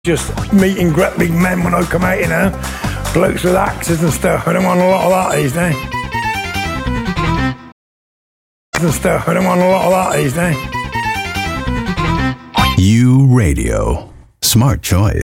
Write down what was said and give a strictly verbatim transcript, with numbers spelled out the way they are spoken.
Just meeting great big men when I come out, you know. Blokes with axes and stuff. I don't want a lot of that these days. And stuff. I don't want a lot of that these days. U Radio. Smart choice.